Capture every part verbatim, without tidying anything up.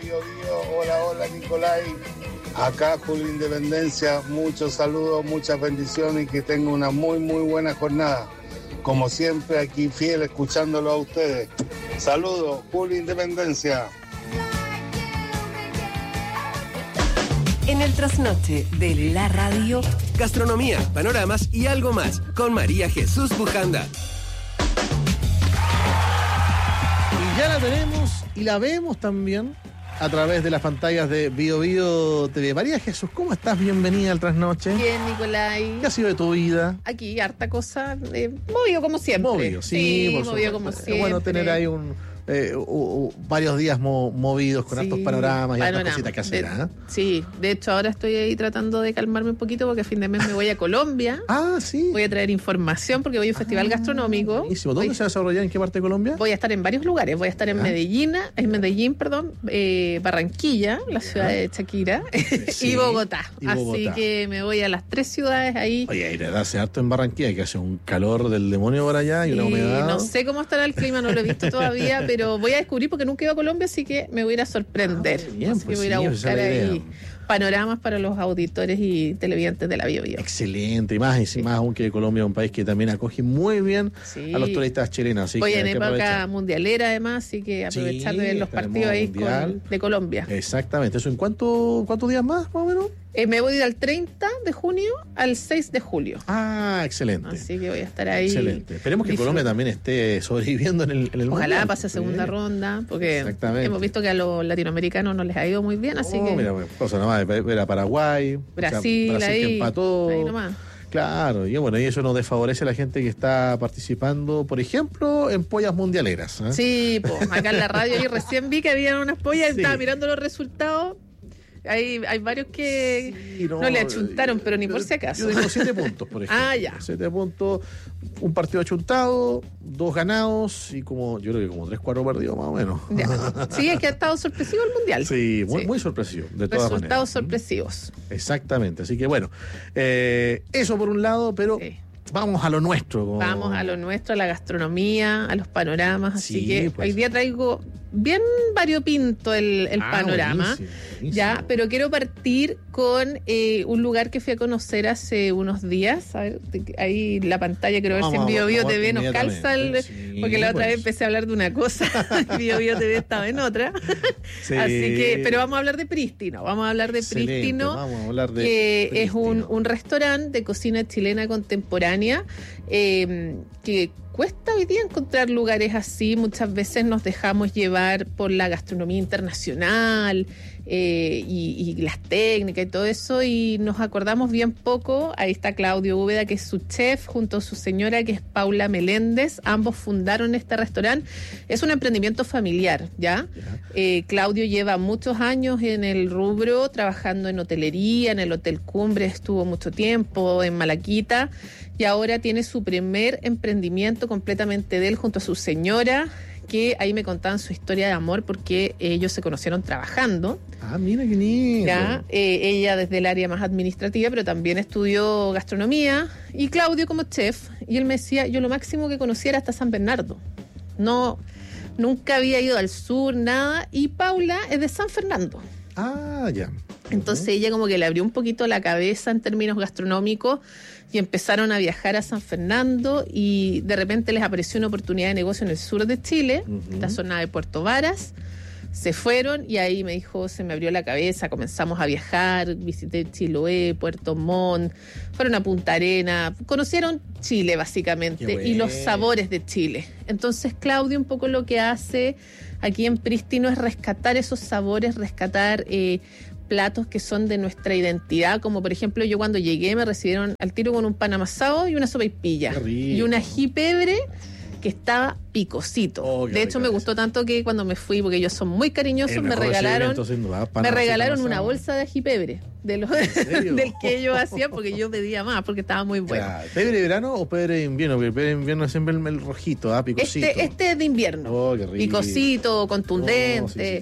Bio Bio. Hola, hola, Nicolai. Acá por la Independencia, muchos saludos, muchas bendiciones y que tengan una muy, muy buena jornada. Como siempre, aquí fiel, escuchándolo a ustedes. Saludos, por la Independencia. En el trasnoche de la radio, gastronomía, panoramas y algo más con María Jesús Bujanda. Y ya la tenemos y la vemos también a través de las pantallas de Bio Bio T V. María Jesús, ¿cómo estás? Bienvenida al Trasnoche. Bien, Nicolai. ¿Qué ha sido de tu vida? Aquí, harta cosa, eh, movido como siempre. Movido, sí, sí por movido supuesto. como siempre. Es bueno tener ahí un... Eh, uh, uh, varios días mo- movidos con sí, hartos panoramas y panorama. hartas cositas que hacer. De, ¿eh? Sí, de hecho ahora estoy ahí tratando de calmarme un poquito porque a fin de mes me voy a Colombia. Ah, sí. Voy a traer información porque voy a un festival ah, gastronómico. Buenísimo. ¿Dónde voy, se va a desarrollar? ¿En qué parte de Colombia? Voy a estar en varios lugares. Voy a estar en ¿Ya? Medellín, en Medellín, perdón, eh, Barranquilla, la ciudad de Shakira, Sí. y Bogotá. Y Así Bogotá. que me voy a las tres ciudades ahí. Oye, ir a hace harto en Barranquilla, que hace un calor del demonio por allá y una Sí, humedad. no sé cómo estará el clima, no lo he visto todavía, pero voy a descubrir porque nunca he ido a Colombia, así que me voy a ir a sorprender. Ah, bien, así pues que voy a ir a sí, esa buscar es la idea. ahí panoramas para los auditores y televidentes de la Bio Bio. Excelente, y más, y Sí. más aún que Colombia es un país que también acoge muy bien Sí. a los turistas chilenos. Así Voy que en hay que época aprovechar. mundialera además, así que aprovechar Sí, de ver los está de partidos moda ahí mundial. con- de Colombia. Exactamente. ¿Eso en cuánto, cuántos días más, más o menos? Eh, me voy a ir al treinta de junio al seis de julio. Ah, excelente. Así que voy a estar ahí. Excelente. Esperemos que disfrutando. Colombia también esté sobreviviendo en el, en el Ojalá mundial. pase segunda Sí. ronda, porque Exactamente. hemos visto que a los latinoamericanos no les ha ido muy bien, así Oh, que mira, bueno, cosa nomás, ver a Paraguay, Brasil, o sea, Brasil ahí, que empató. ahí nomás. Claro, y bueno, y eso nos desfavorece a la gente que está participando, por ejemplo, en pollas mundialeras. ¿eh? Sí, pues acá en la radio y recién vi que habían unas pollas, Sí. estaba mirando los resultados. Hay, hay varios que Sí, no, le achuntaron, pero ni por si acaso. Yo tengo siete puntos, por ejemplo. Ah, ya. Siete puntos, un partido achuntado, dos ganados y como, yo creo que como tres, cuatro perdidos más o menos. Ya. Sí, es que ha estado sorpresivo el mundial. Sí, muy, Sí. muy sorpresivo, de todas Resultados maneras. sorpresivos. Exactamente, así que bueno, eh, eso por un lado, pero Sí. vamos a lo nuestro. como- Vamos a lo nuestro, a la gastronomía, a los panoramas. Así Sí, que pues. hoy día traigo bien variopinto el, el Ah, panorama. buenísimo, buenísimo. Ya, pero quiero partir con eh, un lugar que fui a conocer hace unos días. A ver, te- ahí la pantalla, quiero ver Vamos, si en vamos, Bio Bio vamos T V nos calza el. inmediatamente. Sí, porque la otra pues. vez empecé a hablar de una cosa, y Bio Bio T V estaba en otra. Sí. Así que, pero vamos a hablar de Prístino. Vamos a hablar de Excelente, Prístino, vamos a hablar de que es un, Prístino. un restaurante de cocina chilena contemporánea eh, que cuesta hoy día encontrar lugares así. Muchas veces nos dejamos llevar por la gastronomía internacional eh, y, y las técnicas y todo eso, y nos acordamos bien poco. Ahí está Claudio Úbeda, que es su chef, junto a su señora, que es Paula Meléndez. Ambos fundaron este restaurante. Es un emprendimiento familiar, ¿ya? Ya. Eh, Claudio lleva muchos años en el rubro, trabajando en hotelería, en el Hotel Cumbre estuvo mucho tiempo, en Malaquita, y ahora tiene su primer emprendimiento completamente de él junto a su señora, que ahí me contaban su historia de amor porque ellos se conocieron trabajando. Ah, mira qué lindo. ¿Ya? Eh, ella desde el área más administrativa, pero también estudió gastronomía, y Claudio como chef. Y él me decía, yo lo máximo que conocía era hasta San Bernardo. No, nunca había ido al sur, nada. Y Paula es de San Fernando. Ah, ya. Entonces ella como que le abrió un poquito la cabeza en términos gastronómicos y empezaron a viajar a San Fernando, y de repente les apareció una oportunidad de negocio en el sur de Chile, Ujú. la zona de Puerto Varas. Se fueron y ahí me dijo, se me abrió la cabeza, comenzamos a viajar, visité Chiloé, Puerto Montt, fueron a Punta Arena, conocieron Chile básicamente. Qué bueno. Y los sabores de Chile. Entonces Claudio un poco lo que hace aquí en Prístino es rescatar esos sabores, rescatar eh, platos que son de nuestra identidad, como por ejemplo yo cuando llegué me recibieron al tiro con un pan amasado y una sopaipilla Qué rico. y un ají pebre que estaba picosito. Oh, qué de hecho, rica me gustó esa. tanto que cuando me fui, porque ellos son muy cariñosos, El me mejor regalaron recibimiento, sin duda, pan me así regalaron como una asado. bolsa de ají pebre de los, serio? del que ellos hacían, porque yo pedía más, porque estaba muy bueno. Claro. ¿Pebre de verano o pebre de invierno? Porque pebre de invierno es siempre el, el rojito, ah, picosito. Este, este es de invierno. Oh, qué rico. Picosito, contundente. Oh, sí, sí, sí.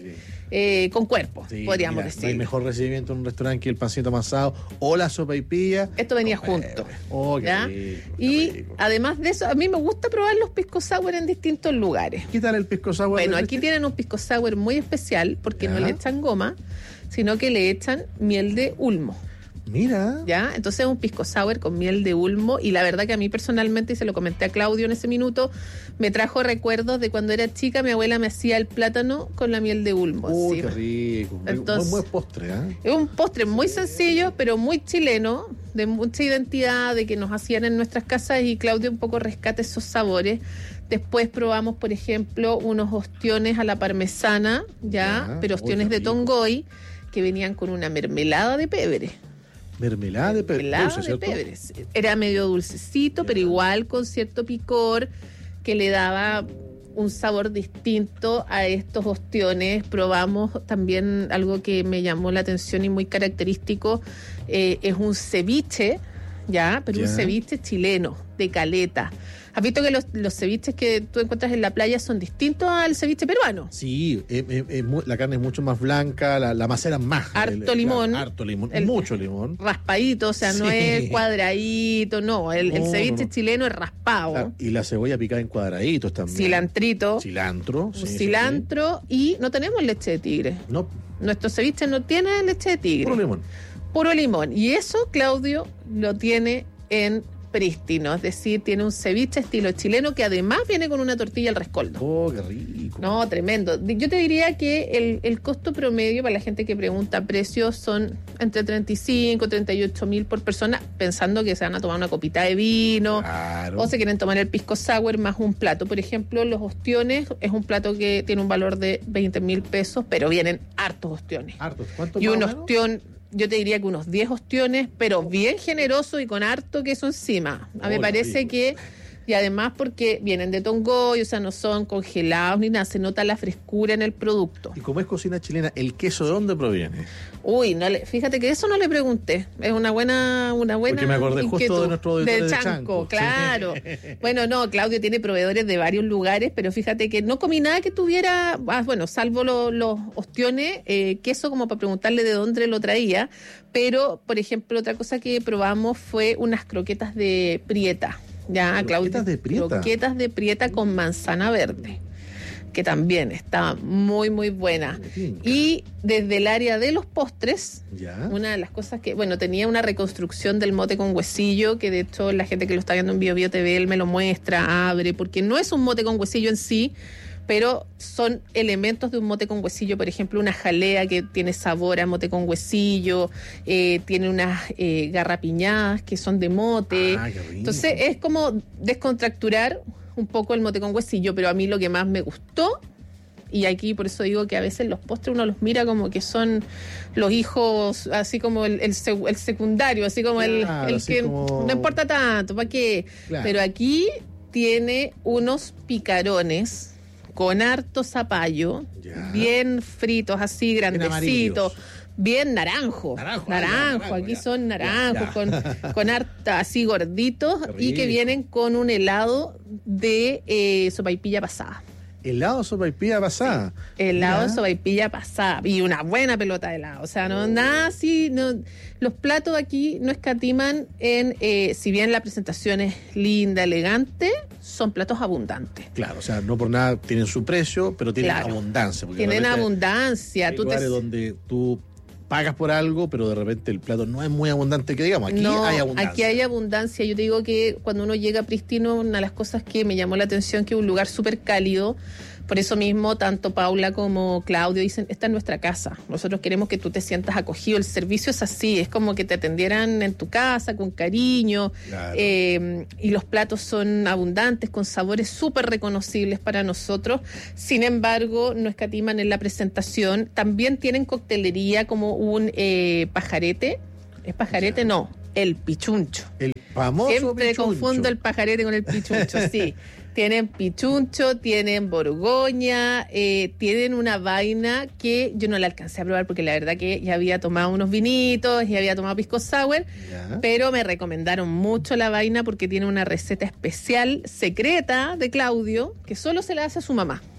eh, con cuerpo, Sí, podríamos mira, decir. no hay mejor recibimiento en un restaurante que el pancito amasado o la sopaipilla. Esto venía Oh, junto. bebé. Oh, qué ¿ya? rico, qué Y rico. además de eso, a mí me gusta probar los pisco sour en distintos lugares. ¿Qué tal el pisco sour? Bueno, de aquí leche? tienen un pisco sour muy especial porque Ya. no le echan goma, sino que le echan miel de ulmo. Mira. ¿Ya? Entonces es un pisco sour con miel de ulmo y la verdad que a mí personalmente, y se lo comenté a Claudio en ese minuto, me trajo recuerdos de cuando era chica, mi abuela me hacía el plátano con la miel de ulmo. Oh, encima. qué rico. Entonces- Muy buen postre, ¿eh? Es un postre muy sencillo, pero muy chileno, de mucha identidad, de que nos hacían en nuestras casas y Claudio un poco rescata esos sabores. Después probamos, por ejemplo, unos ostiones a la parmesana, ¿ya? Ya, Pero uy, ostiones qué de rico. Tongoy, que venían con una mermelada de pebre. Mermelada de pe- Mermelada dulce, de ¿cierto? pebre. Era medio dulcecito, pero igual con cierto picor que le daba un sabor distinto a estos ostiones. Probamos también algo que me llamó la atención y muy característico, eh, es un ceviche, ¿ya? Pero un Ya. ceviche chileno, de caleta. ¿Has visto que los, los ceviches que tú encuentras en la playa son distintos al ceviche peruano? Sí, eh, eh, eh, mu- la carne es mucho más blanca, la, la macera más. Harto el- limón. la- harto limón, El- mucho limón. Raspadito, o sea, no Sí. es cuadradito, no. El, el No, ceviche no, no. chileno es raspado. Claro, y la cebolla picada en cuadraditos también. Cilantrito, Cilantro. sí, un sí, cilantro y no tenemos leche de tigre. sí. No, Nuestro ceviche no tiene leche de tigre. puro limón. Puro limón. Y eso, Claudio, lo tiene en prístino. Es decir, tiene un ceviche estilo chileno que además viene con una tortilla al rescoldo. Oh, qué rico. No, tremendo. Yo te diría que el, el costo promedio para la gente que pregunta precios son entre treinta y cinco, treinta y ocho mil por persona, pensando que se van a tomar una copita de vino. Claro. O se quieren tomar el pisco sour más un plato. Por ejemplo, los ostiones es un plato que tiene un valor de veinte mil pesos, pero vienen hartos ostiones. Hartos. ¿Cuánto Y más un o menos? ostión, yo te diría que unos diez ostiones, pero bien generoso y con harto queso encima. A mí me Oh, parece rico. que, y además porque vienen de Tongoy, o sea, no son congelados ni nada, se nota la frescura en el producto. Y como es cocina chilena, ¿el queso de dónde proviene? Uy, no le, fíjate que eso no le pregunté. Es una buena, una buena Porque me acordé justo inquietud. de nuestro auditorio de Chanco, Chanco, claro. sí. Bueno, no, Claudio tiene proveedores de varios lugares, pero fíjate que no comí nada que tuviera, ah, bueno, salvo lo- los ostiones, eh, queso como para preguntarle de dónde lo traía. Pero, por ejemplo, otra cosa que probamos fue unas croquetas de prieta. Ya, Claudio. ¿Croquetas de prieta? Croquetas de prieta con manzana verde, que también está muy, muy buena. Y desde el área de los postres, Ya. una de las cosas que, bueno, tenía una reconstrucción del mote con huesillo, que de hecho la gente que lo está viendo en Bio Bio T V, él me lo muestra, abre, porque no es un mote con huesillo en sí, pero son elementos de un mote con huesillo. Por ejemplo, una jalea que tiene sabor a mote con huesillo, eh, tiene unas eh, garrapiñadas que son de mote. Ah, qué rico. Entonces es como descontracturar un poco el mote con huesillo, pero a mí lo que más me gustó, y aquí por eso digo que a veces los postres uno los mira como que son los hijos, así como el, el, sec- el secundario, así como el, Claro, el así que como- no importa tanto, ¿para qué? Claro. Pero aquí tiene unos picarones con harto zapallo, Ya. bien fritos, así grandecitos. amarillos. Bien naranjo, Naranjo, naranjo, ah, ya, naranjo, aquí ya. son naranjos, Ya, con, con harta así gorditos Qué y que rico. vienen con un helado de eh, sopaipilla pasada. Helado sopaipilla pasada. Helado de Ya. sopaipilla pasada y una buena pelota de helado. O sea, no nada así. No, los platos aquí no escatiman en, eh, si bien la presentación es linda, elegante, son platos abundantes. Claro, o sea, no por nada tienen su precio, pero tienen Claro. abundancia. porque de Tienen repente abundancia. Hay Tú te- lugares donde tú pagas por algo, pero de repente el plato no es muy abundante, que digamos. Aquí no, hay abundancia. aquí hay abundancia. Yo te digo que cuando uno llega a Pristino, una de las cosas que me llamó la atención que es un lugar súper cálido. Por eso mismo, tanto Paula como Claudio dicen, esta es nuestra casa. Nosotros queremos que tú te sientas acogido. El servicio es así, es como que te atendieran en tu casa, con cariño. Claro. Eh, y los platos son abundantes, con sabores súper reconocibles para nosotros. Sin embargo, no escatiman en la presentación. También tienen coctelería como un eh, pajarete. ¿Es pajarete? Ya. No, el pichuncho. El famoso Siempre pichuncho. confundo el pajarete con el pichuncho, sí. Tienen pichuncho, tienen borgoña, eh, tienen una vaina que yo no la alcancé a probar porque la verdad que ya había tomado unos vinitos y había tomado pisco sour, Ya. pero me recomendaron mucho la vaina porque tiene una receta especial, secreta de Claudio, que solo se la hace a su mamá.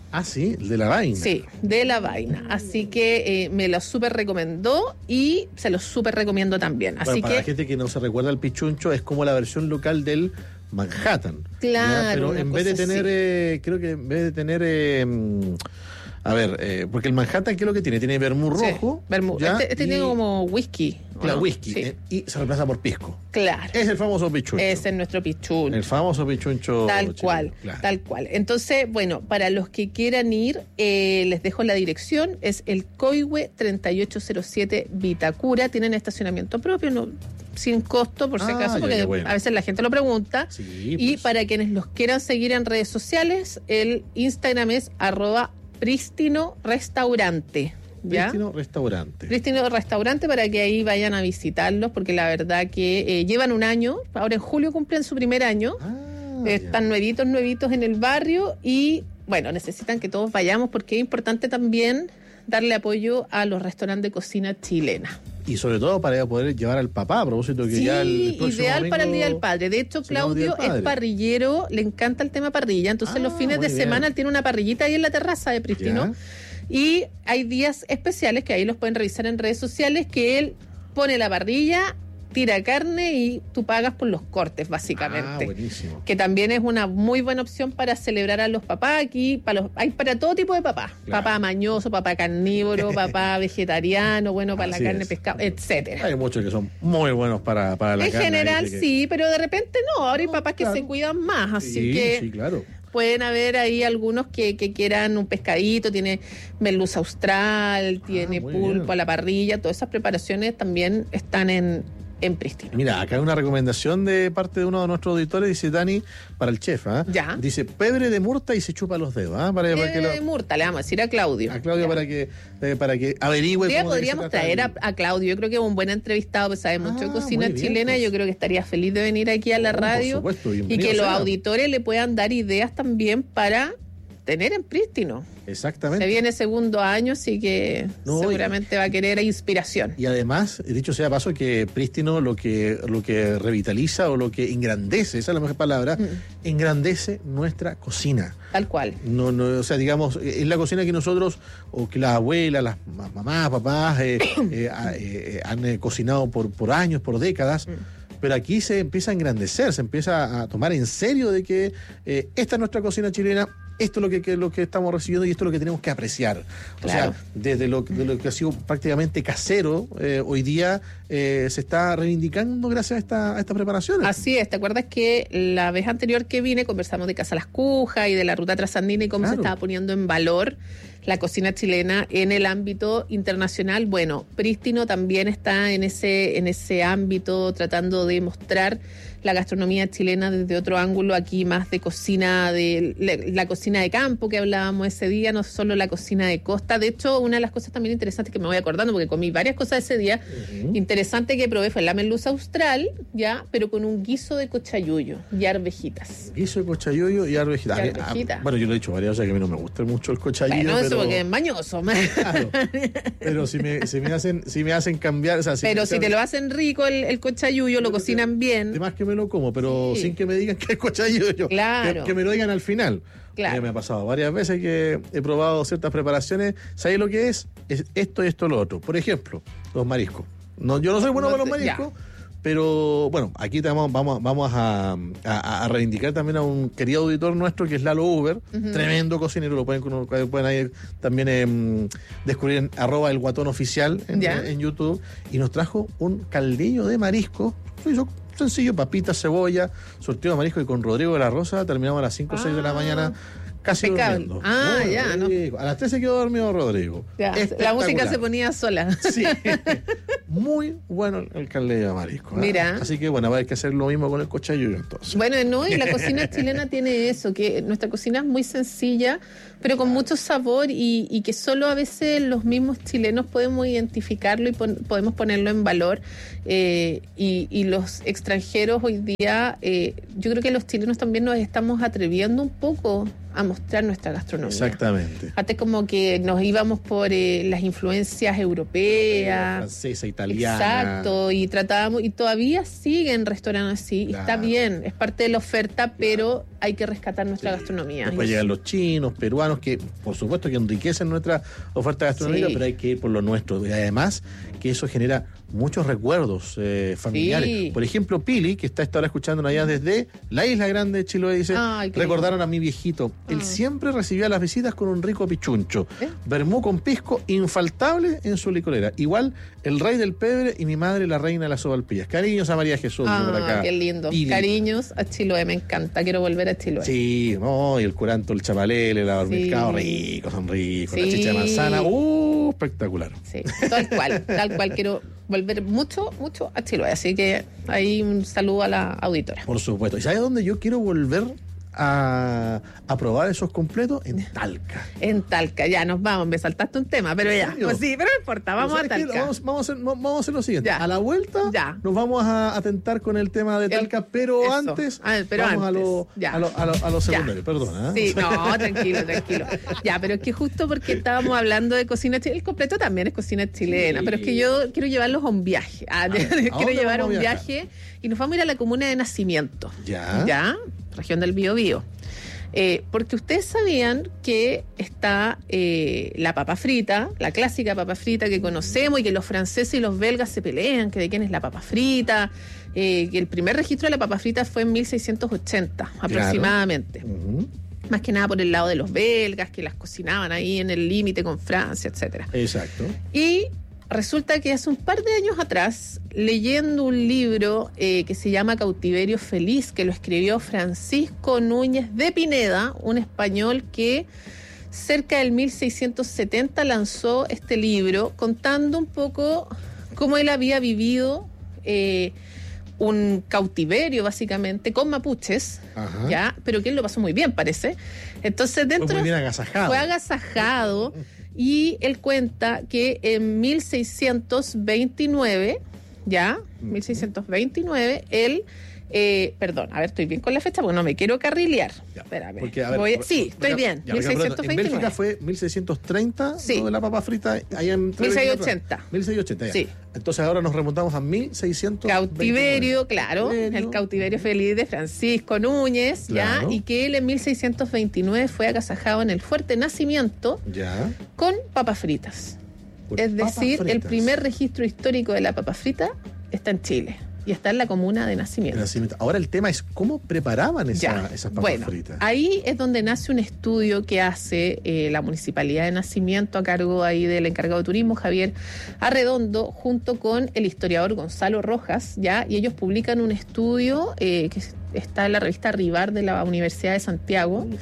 Ah, sí, el de la vaina. Sí, de la vaina. Así que eh, me lo súper recomendó y se lo súper recomiendo también. Así Bueno, para que, la gente que no se recuerda, el pichuncho es como la versión local del Manhattan. Claro, ¿ya? Pero una en vez de cosa tener, así. eh, creo que en vez de tener, eh, mm, a ver, eh, porque el Manhattan, ¿qué es lo que tiene? Tiene vermú sí, rojo. vermú. ¿ya? Este, este y, tiene como whisky. ¿o claro, no? whisky. Sí, eh, y se reemplaza por pisco. claro. Es el famoso pichuncho. Ese es nuestro pichún. El famoso pichuncho. Tal chileno, cual, claro. tal cual. Entonces, bueno, para los que quieran ir, eh, les dejo la dirección. Es el Coihue treinta y ocho cero siete Vitacura. Tienen estacionamiento propio, no, sin costo, por si Ah, acaso, ya, porque qué bueno. a veces la gente lo pregunta. Sí, Y pues. para quienes los quieran seguir en redes sociales, el Instagram es arroba prístino restaurante. ¿Ya? Prístino Restaurante. Prístino Restaurante, para que ahí vayan a visitarlos, porque la verdad que eh, llevan un año, ahora en julio cumplen su primer año, Ah, eh, ya. están nuevitos, nuevitos en el barrio y bueno, necesitan que todos vayamos porque es importante también darle apoyo a los restaurantes de cocina chilena. Y sobre todo para poder llevar al papá, a propósito que Sí, ya el, el próximo ideal para el domingo- Día del Padre. De hecho, celebramos Día Claudio del Padre. es parrillero, le encanta el tema parrilla, entonces Ah, los fines muy de bien. semana él tiene una parrillita ahí en la terraza de Prístino. Ya. Y hay días especiales que ahí los pueden revisar en redes sociales, que él pone la parrilla, tira carne y tú pagas por los cortes, Ah, básicamente. buenísimo. Que también es una muy buena opción para celebrar a los papás aquí. Para los, hay para todo tipo de papás. Claro. Papá mañoso, papá carnívoro, papá vegetariano, bueno para Así la carne, es. pescado, etcétera. Hay muchos que son muy buenos para, para la En carne, general hay que- sí, pero de repente no. Ahora hay No, papás que claro. se cuidan más, así Sí, que sí, claro. pueden haber ahí algunos que, que quieran un pescadito, tiene merluza austral, tiene muy pulpo bien. a la parrilla, todas esas preparaciones también están en, en Prístino. Mira, acá hay una recomendación de parte de uno de nuestros auditores, dice Dani, para el chef, ¿ah? Ya. Dice, pebre de murta y se chupa los dedos, ¿ah? Para, para que Eh, lo- Murta, le vamos a decir a Claudio. a Claudio Ya. para que eh, para que averigüe Un día cómo debe podríamos ser traer a, tratado. a Claudio, yo creo que es un buen entrevistado, pues sabe mucho de Ah, cocina muy bien, chilena, pues. yo creo que estaría feliz de venir aquí a la Oh, por radio supuesto, y bienvenido que los sea. auditores le puedan dar ideas también para tener en Prístino. Exactamente. Se viene segundo año, así que No, seguramente va a querer inspiración. Y además, dicho sea paso, que Prístino lo que, lo que revitaliza o lo que engrandece, esa es la mejor palabra, Mm. engrandece nuestra cocina. Tal cual. No, no, o sea, digamos, es la cocina que nosotros, o que las abuelas, las ma- mamás, papás, eh, eh, a- eh, han eh, cocinado por, por años, por décadas. Pero aquí se empieza a engrandecer, se empieza a tomar en serio de que eh, esta es nuestra cocina chilena, esto es lo que, que- lo que estamos recibiendo y esto es lo que tenemos que apreciar. Claro. O sea, desde lo, de lo que ha sido prácticamente casero, eh, hoy día eh, se está reivindicando gracias a, esta, a estas preparaciones. Así es, ¿te acuerdas que la vez anterior que vine conversamos de Casa Las Cujas y de la ruta trasandina y cómo Claro. se estaba poniendo en valor la cocina chilena en el ámbito internacional? Bueno, Prístino también está en ese, en ese ámbito tratando de mostrar la gastronomía chilena desde otro ángulo, aquí más de cocina, de la, la cocina de campo que hablábamos ese día, no solo la cocina de costa. De hecho, una de las cosas también interesantes que me voy acordando, porque comí varias cosas ese día, Ujú. interesante que probé fue la merluza austral, ya, pero con un guiso de cochayuyo y arvejitas. Guiso de cochayuyo y arvejita. Y A mí- a- arvejita. bueno, yo lo he dicho varias veces que a mí no me gusta mucho el cochayuyo. Bueno, eso pero, porque es mañoso. claro, pero si me, si me hacen si me hacen cambiar, o sea, Pero me- si te lo hacen rico el, el cochayuyo, lo Pero cocinan bien. Además que me lo como, pero Sí. sin que me digan que es cochayuyo. Claro. Que, que me lo digan al final. Claro. Eh, me ha pasado varias veces que he probado ciertas preparaciones. ¿Sabéis lo que es? Es esto y esto lo otro. Por ejemplo, los mariscos. No, yo no soy bueno No para los te- mariscos, pero bueno, aquí te vamos, vamos, vamos a, a- a reivindicar también a un querido auditor nuestro que es Lalo Uber, Ujú. tremendo cocinero, lo pueden, cono- pueden ahí también em, descubrir en arroba el guatón oficial en, Ya. en YouTube, y nos trajo un caldillo de marisco. Lo hizo sencillo, papitas, cebolla, surtido de marisco, y con Rodrigo de la Rosa terminamos a las cinco o seis de la Ah, mañana casi impecable. durmiendo. Ah, Muy ya, ¿no? rico. A las tres se quedó dormido Rodrigo. Ya, la Espectacular. música se ponía sola. Sí, muy bueno el caldillo de marisco. ¿eh? Mira. Así que bueno, va a haber que hacer lo mismo con el cochayuyo entonces. Bueno, no, y la cocina chilena tiene eso, que nuestra cocina es muy sencilla, pero con mucho sabor y, y que solo a veces los mismos chilenos podemos identificarlo y pon- podemos ponerlo en valor. Eh, y, y los extranjeros hoy día, eh, yo creo que los chilenos también nos estamos atreviendo un poco a mostrar nuestra gastronomía. Exactamente. Antes como que nos íbamos por eh, las influencias europeas. Francesa, italiana. Exacto, y tratábamos, y todavía siguen restaurantes así, y está Claro. bien, es parte de la oferta, pero hay que rescatar nuestra sí. gastronomía. Después llegan los chinos, peruanos, que por supuesto que enriquecen nuestra oferta gastronómica, sí. pero hay que ir por lo nuestro. Y además que eso genera muchos recuerdos eh, familiares. Sí. Por ejemplo, Pili, que está esta hora escuchándonos allá desde la Isla Grande de Chiloé, dice, Ay, recordaron lindo. a mi viejito. Ah. Él siempre recibía las visitas con un rico pichuncho. ¿Eh? Vermú con pisco, infaltable en su licorera. Igual el rey del pebre y mi madre la reina de las sovalpillas. Cariños a María Jesús. Ah, por acá. Qué lindo. Pili. Cariños a Chiloé, me encanta. Quiero volver a Chiloé. Sí, no, y el curanto, el chapalele, el hormizcado, sí. ricos, son ricos. Sí. La chicha de manzana, uh, espectacular. Sí, tal cual, tal cual. Quiero volver mucho, mucho a Chiloé. Así que ahí un saludo a la auditora. Por supuesto. ¿Y sabes dónde yo quiero volver a, a probar esos completos? En Talca. En Talca, ya nos vamos. Me saltaste un tema, pero ya. Pues sí, pero no importa, vamos a Talca. Vamos, vamos, a hacer, vamos a hacer lo siguiente. Ya. A la vuelta ya. nos vamos a atentar con el tema de Talca, el, pero eso. antes ah, pero vamos antes. a lo, a lo, a lo, a lo secundario. Perdona. ¿eh? Sí, no, tranquilo, tranquilo. Ya, pero es que justo porque estábamos hablando de cocina chilena, el completo también es cocina chilena, sí. pero es que yo quiero llevarlos a un viaje. Ah, ¿A quiero llevar a un viaje y nos vamos a ir a la comuna de Nacimiento. Ya. Ya, región del Biobío. Eh, porque ustedes sabían que está eh, la papa frita, la clásica papa frita que conocemos y que los franceses y los belgas se pelean, que de quién es la papa frita, eh, que el primer registro de la papa frita fue en mil seiscientos ochenta aproximadamente. Claro. Uh-huh. Más que nada por el lado de los belgas, que las cocinaban ahí en el límite con Francia, etcétera. Exacto. Y resulta que hace un par de años atrás, leyendo un libro eh, que se llama Cautiverio Feliz, que lo escribió Francisco Núñez de Pineda, un español que cerca del mil seiscientos setenta lanzó este libro contando un poco cómo él había vivido eh, un cautiverio básicamente con mapuches. Ajá. Ya, pero que él lo pasó muy bien, parece. Entonces dentro fue muy bien agasajado. Fue agasajado. Y él cuenta que en mil seiscientos veintinueve, ya, mil seiscientos veintinueve, él, eh, perdón, a ver, estoy bien con la fecha porque no me quiero carrilear. Ya, espérame. Porque, a ver, Voy, sí, estoy ya, bien, ya, mil seiscientos veintinueve. En Bélgica fue mil seiscientos treinta, sí. ¿no? De la papa frita, allá en... mil seiscientos ochenta. mil seiscientos ochenta, ya. Sí. Entonces ahora nos remontamos a mil seiscientos veintinueve. Cautiverio, claro, cautiverio. El cautiverio feliz de Francisco Núñez, claro. Ya, y que él en mil seiscientos veintinueve fue agasajado en el Fuerte Nacimiento, ya, con papas fritas. Por es decir, fritas. El primer registro histórico de la papa frita está en Chile. Y está en la comuna de Nacimiento. Nacimiento. Ahora el tema es cómo preparaban esa, esas papas bueno, fritas. Ahí es donde nace un estudio que hace eh, la Municipalidad de Nacimiento a cargo ahí del encargado de turismo, Javier Arredondo, junto con el historiador Gonzalo Rojas, ya, y ellos publican un estudio eh, que está en la revista Rivar de la Universidad de Santiago, uh-huh.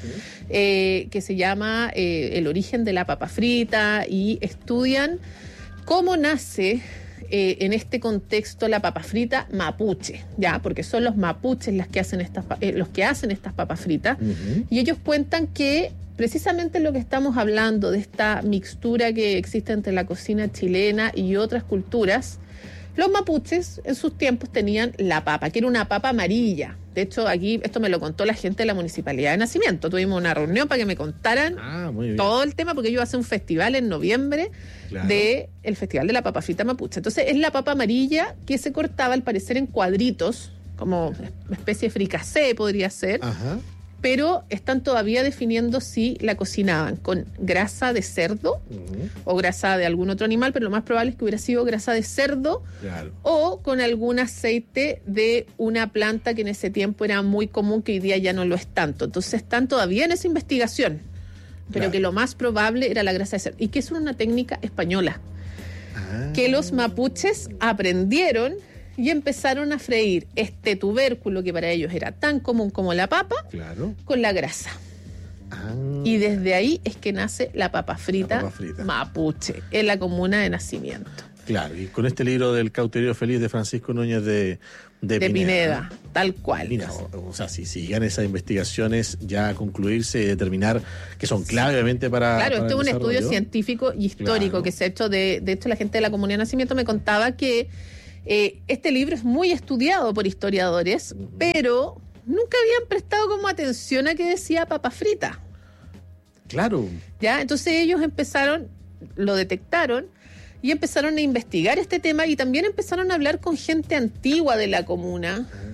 eh, que se llama eh, El origen de la papa frita, y estudian cómo nace Eh, en este contexto la papa frita mapuche, ya, porque son los mapuches las que hacen estas, eh, los que hacen estas papas fritas, uh-huh. y ellos cuentan que precisamente lo que estamos hablando de esta mixtura que existe entre la cocina chilena y otras culturas, los mapuches en sus tiempos tenían la papa, que era una papa amarilla. De hecho, aquí esto me lo contó la gente de la Municipalidad de Nacimiento. Tuvimos una reunión para que me contaran ah, todo el tema, porque ellos hacen un festival en noviembre, claro, del Festival de la Papa Frita Mapuche. Entonces, es la papa amarilla que se cortaba, al parecer, en cuadritos, como una especie de fricasé podría ser. Ajá. Pero están todavía definiendo si la cocinaban con grasa de cerdo, uh-huh, o grasa de algún otro animal, pero lo más probable es que hubiera sido grasa de cerdo, claro, o con algún aceite de una planta que en ese tiempo era muy común, que hoy día ya no lo es tanto. Entonces están todavía en esa investigación, pero claro, que lo más probable era la grasa de cerdo. Y que es una técnica española, ah, que los mapuches aprendieron y empezaron a freír este tubérculo que para ellos era tan común como la papa, claro, con la grasa. Ah. Y desde ahí es que nace la papa frita, la papa frita mapuche, en la comuna de Nacimiento. Claro, y con este libro del Cautiverio Feliz de Francisco Núñez de, de, de Pineda, Pineda, tal cual. Mira, o, o sea, si sigan esas investigaciones ya a concluirse y determinar que son clave, obviamente, para... Claro, para esto es un estudio científico y histórico, claro, que se ha hecho, de, de hecho la gente de la comunidad de Nacimiento me contaba que Eh, este libro es muy estudiado por historiadores, uh-huh, pero nunca habían prestado como atención a que decía papa frita. Claro. Ya, entonces ellos empezaron, lo detectaron y empezaron a investigar este tema, y también empezaron a hablar con gente antigua de la comuna, uh-huh,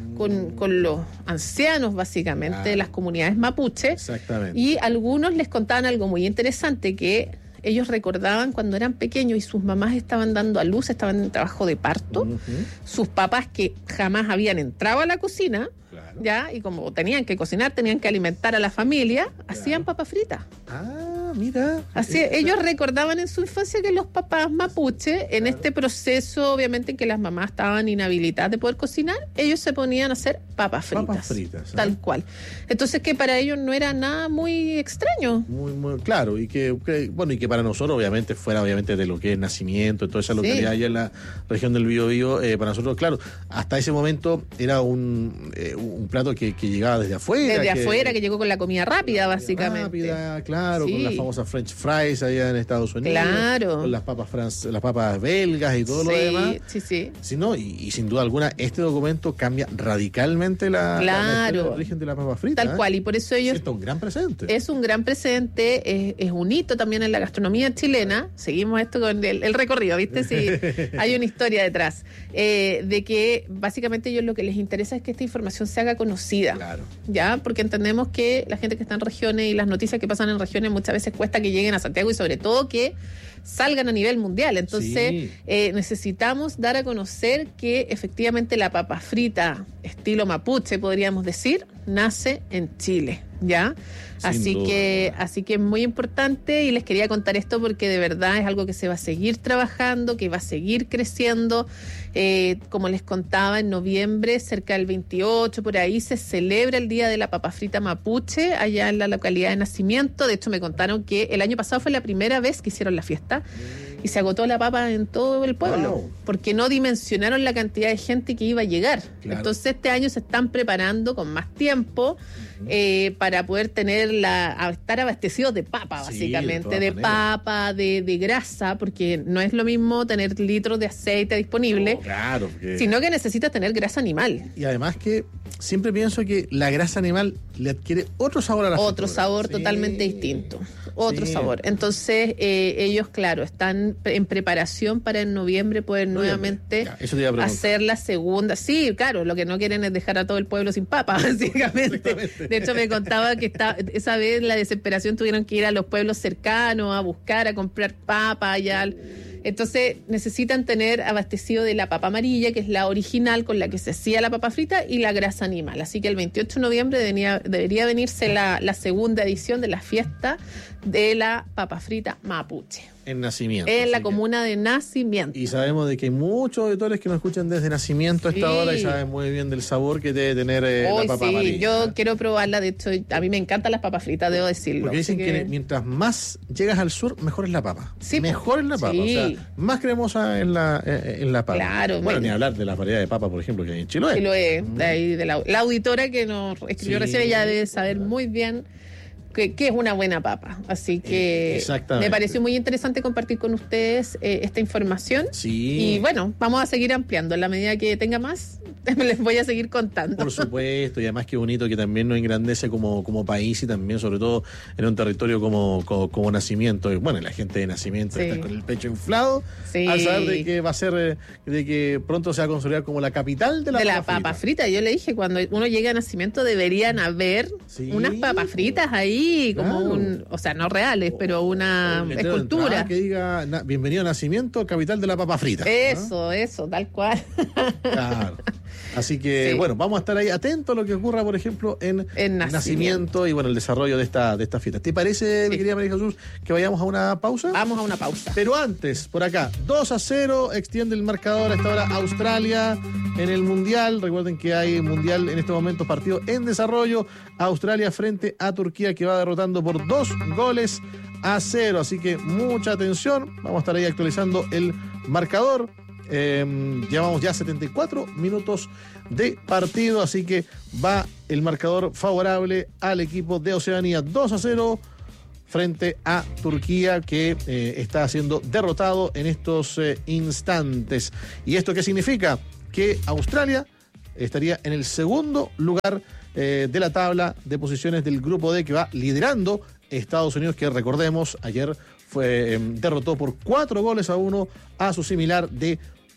con, con los ancianos, básicamente, Claro. de las comunidades mapuche. Exactamente. Y algunos les contaban algo muy interesante, que ellos recordaban cuando eran pequeños y sus mamás estaban dando a luz, estaban en trabajo de parto, Ujú. sus papás que jamás habían entrado a la cocina, Claro. ya, y como tenían que cocinar, tenían que alimentar a la familia, hacían papas fritas. Ah, mira. Así, Eh, ellos recordaban en su infancia que los papás mapuche, en este proceso, obviamente, en que las mamás estaban inhabilitadas de poder cocinar, ellos se ponían a hacer papas fritas. Papas fritas, ¿eh? Tal cual. Entonces, que para ellos no era nada muy extraño. Muy, muy claro, y que, que- bueno, y que para nosotros, obviamente, fuera obviamente de lo que es nacimiento, toda esa Sí. localidad allá en la región del Biobío, eh, para nosotros, claro, hasta ese momento era un, eh, un plato que, que llegaba desde afuera. Desde afuera, que llegó con la comida rápida, básicamente. Rápida, claro, Sí. con las famosas French fries allá en Estados Unidos. Claro. Con las papas france- las papas belgas y todo lo Sí, demás. sí, sí. Sí, no, y, y sin duda alguna, este documento cambia radicalmente la, la- la Claro. historia del origen de la papa frita. Tal ¿eh? cual, y por eso ellos Siento un gran presente. es un gran presente, es, es un hito también en la gastronomía chilena. Seguimos esto con el, el recorrido, ¿viste? Sí, hay una historia detrás. Eh, de que básicamente ellos lo que les interesa es que esta información se haga conocida. Claro. ¿Ya? Porque entendemos que la gente que está en regiones y las noticias que pasan en regiones muchas veces cuesta que lleguen a Santiago y sobre todo que salgan a nivel mundial. Entonces Sí. eh, necesitamos dar a conocer que efectivamente la papa frita estilo mapuche, podríamos decir, nace en Chile. ¿Ya? Sin Así duda. que, así que es muy importante y les quería contar esto porque de verdad es algo que se va a seguir trabajando, que va a seguir creciendo. Eh, como les contaba, en noviembre, cerca del veintiocho, por ahí, se celebra el Día de la Papa Frita Mapuche, allá en la localidad de Nacimiento. De hecho, me contaron que el año pasado fue la primera vez que hicieron la fiesta y se agotó la papa en todo el pueblo, Wow. porque no dimensionaron la cantidad de gente que iba a llegar. Claro. Entonces, este año se están preparando con más tiempo eh, para poder tener la, a estar abastecidos de papa, Sí, básicamente, de de, todas maneras. papa, de, de grasa, porque no es lo mismo tener litros de aceite disponible, No, claro. porque- sino que necesitas tener grasa animal. Y además que siempre pienso que la grasa animal le adquiere otro sabor a la Otro fritura. sabor Sí. totalmente distinto. Otro Sí. sabor. Entonces, eh, ellos, claro, están en preparación para en noviembre poder Noviembre. nuevamente Ya, eso te iba a preguntar. hacer la segunda. Sí, claro, lo que no quieren es dejar a todo el pueblo sin papa, básicamente. Exactamente. De hecho, me contaba que está, esa vez en la desesperación tuvieron que ir a los pueblos cercanos a buscar, a comprar papa allá. Entonces necesitan tener abastecido de la papa amarilla, que es la original con la que se hacía la papa frita, y la grasa animal. Así que el veintiocho de noviembre debería, debería venirse la, la segunda edición de la fiesta de la papa frita mapuche, En nacimiento. en la así que- comuna de Nacimiento. Y sabemos de que hay muchos auditores que nos escuchan desde nacimiento a esta Sí. hora y saben muy bien del sabor que debe tener eh, Hoy la papa sí, amarilla. yo quiero probarla. De hecho, a mí me encantan las papas fritas, debo decirlo. Porque dicen Así que... mientras más llegas al sur, mejor es la papa. Sí, mejor es la papa. sí. O sea, más cremosa es la, eh, en la papa. Claro, Bueno, me- ni hablar de la variedad de papa, por ejemplo, que hay en Chiloé. que lo es, de ahí, de la, la auditora que nos escribió Sí. recién, ella debe saber muy bien que, que es una buena papa. Así que Eh, exactamente. me pareció muy interesante compartir con ustedes eh, esta información. Sí. Y bueno, vamos a seguir ampliando. En la medida que tenga más, les voy a seguir contando. Por supuesto, y además qué bonito que también nos engrandece como, como país y también sobre todo en un territorio como, como, como Nacimiento. Y bueno, la gente de Nacimiento Sí. está con el pecho inflado Sí. al saber de que va a ser, eh, de que pronto se va a consolidar como la capital de la de la papa papa frita. frita. Yo le dije, cuando uno llega a Nacimiento deberían haber Sí. unas papas fritas ahí, como Claro. un, o sea, no reales, pero una Un letrero de escultura. entrada que diga na- bienvenido a Nacimiento, capital de la papa frita. ¿no? Eso, eso, tal cual. Claro. Así que, Sí. bueno, vamos a estar ahí atentos a lo que ocurra, por ejemplo, en, En Nacimiento. y, bueno, el desarrollo de esta, de esta fiesta. ¿Te parece, mi Sí. querida María Jesús, que vayamos a una pausa? Vamos a una pausa. Pero antes, por acá, dos a cero, extiende el marcador a esta hora Australia en el Mundial. Recuerden que hay Mundial en este momento, partido en desarrollo. Australia frente a Turquía, que va derrotando por dos goles a cero. Así que mucha atención. Vamos a estar ahí actualizando el marcador. Eh, llevamos ya setenta y cuatro minutos de partido, así que va el marcador favorable al equipo de Oceanía, dos a cero frente a Turquía, que eh, está siendo derrotado en estos eh, instantes. ¿Y esto qué significa? Que Australia estaría en el segundo lugar eh, de la tabla de posiciones del grupo D, que va liderando Estados Unidos, que recordemos, ayer fue eh, derrotó por cuatro goles a uno a su similar de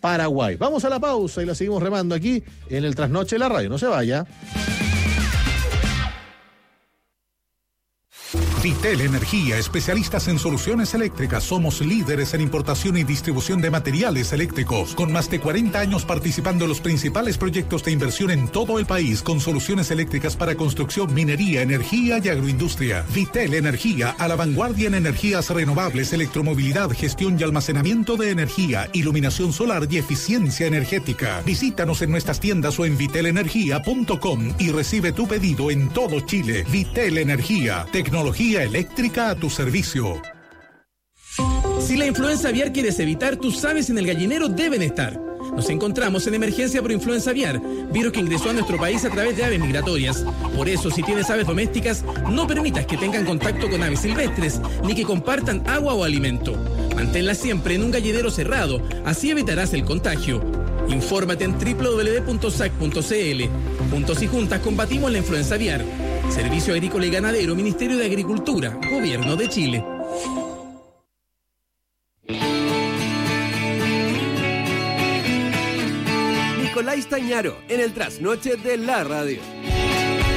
Paraguay. Vamos a la pausa y la seguimos remando aquí en el Trasnoche de la Radio. No se vaya. Vitel Energía, especialistas en soluciones eléctricas. Somos líderes en importación y distribución de materiales eléctricos, con más de cuarenta años participando en los principales proyectos de inversión en todo el país, con soluciones eléctricas para construcción, minería, energía y agroindustria. Vitel Energía, a la vanguardia en energías renovables, electromovilidad, gestión y almacenamiento de energía, iluminación solar y eficiencia energética. Visítanos en nuestras tiendas o en vitel energía punto com y recibe tu pedido en todo Chile. Vitel Energía, tecnología eléctrica a tu servicio. Si la influenza aviar quieres evitar, tus aves en el gallinero deben estar. Nos encontramos en emergencia por influenza aviar, virus que ingresó a nuestro país a través de aves migratorias. Por eso, si tienes aves domésticas, no permitas que tengan contacto con aves silvestres, ni que compartan agua o alimento. Manténlas siempre en un gallinero cerrado, así evitarás el contagio. Infórmate en doble u doble u doble u punto s a c punto c l. Juntos y juntas combatimos la influenza aviar. Servicio Agrícola y Ganadero, Ministerio de Agricultura, Gobierno de Chile. Nicolás Tañaro, en el Trasnoche de la Radio.